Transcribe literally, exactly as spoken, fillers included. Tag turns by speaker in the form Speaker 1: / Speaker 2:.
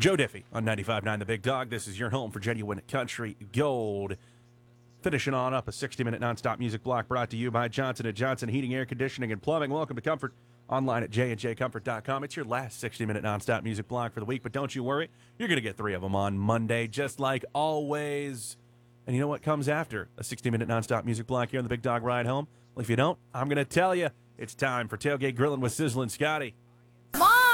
Speaker 1: Joe Diffie on ninety-five point nine The Big Dog. This is your home for genuine country gold. Finishing on up a sixty-minute nonstop music block brought to you by Johnson and Johnson Heating, Air Conditioning, and Plumbing. Welcome to Comfort, online at j and j comfort dot com. It's your last sixty-minute nonstop music block for the week, but don't you worry. You're going to get three of them on Monday, just like always. And you know what comes after a sixty-minute nonstop music block here on The Big Dog Ride Home? Well, if you don't, I'm going to tell you. It's time for Tailgate Grilling with Sizzlin' Scotty.